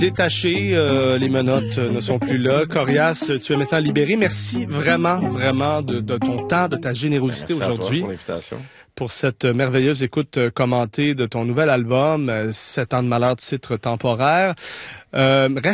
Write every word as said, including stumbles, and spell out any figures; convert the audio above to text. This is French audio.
Détaché, euh, les menottes ne sont plus là. Corias, tu es maintenant libéré. Merci vraiment, vraiment de, de ton temps, de ta générosité Merci aujourd'hui. pour l'invitation. Pour cette merveilleuse écoute commentée de ton nouvel album, Sept ans de malheur, titre temporaire. Euh,